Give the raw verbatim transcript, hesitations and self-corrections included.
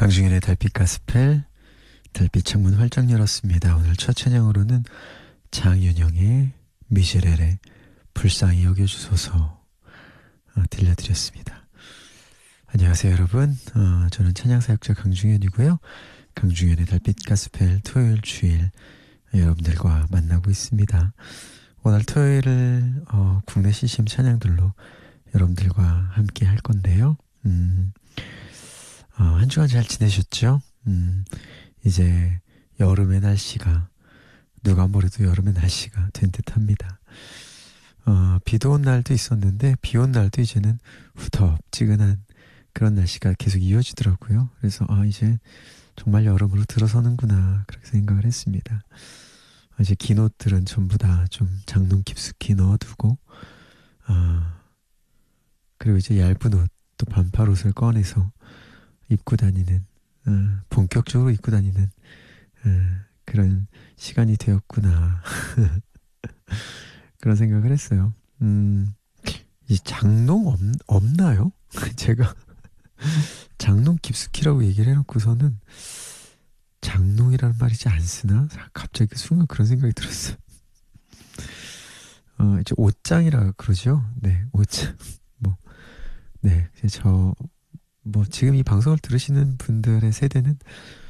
강중현의 달빛 가스펠, 달빛 창문 활짝 열었습니다. 오늘 첫 찬양으로는 장윤영의 미제렐의 불쌍히 여겨주소서 어, 들려드렸습니다. 안녕하세요 여러분. 어, 저는 찬양사역자 강중현이고요. 강중현의 달빛 가스펠 토요일 주일 여러분들과 만나고 있습니다. 오늘 토요일을 어, 국내 씨씨엠 찬양들로 여러분들과 함께 할 건데요. 음, 어, 한 주간 잘 지내셨죠? 음, 이제 여름의 날씨가 누가 뭐래도 여름의 날씨가 된 듯합니다. 어, 비도 온 날도 있었는데 비 온 날도 이제는 후텁지근한 그런 날씨가 계속 이어지더라고요. 그래서 아 이제 정말 여름으로 들어서는구나 그렇게 생각을 했습니다. 이제 긴 옷들은 전부 다 좀 장롱 깊숙이 넣어두고 아 그리고 이제 얇은 옷 또 반팔 옷을 꺼내서 입고 다니는 어, 본격적으로 입고 다니는 어, 그런 시간이 되었구나 그런 생각을 했어요. 음, 이 장롱 없, 없나요? 제가 장롱 깊숙이라고 얘기를 해놓고서는 장롱이라는 말이 이제 안 쓰나? 갑자기 순간 그런 생각이 들었어요. 어, 이제 옷장이라 그러죠? 네, 옷장. 뭐, 네, 저, 뭐, 지금 이 방송을 들으시는 분들의 세대는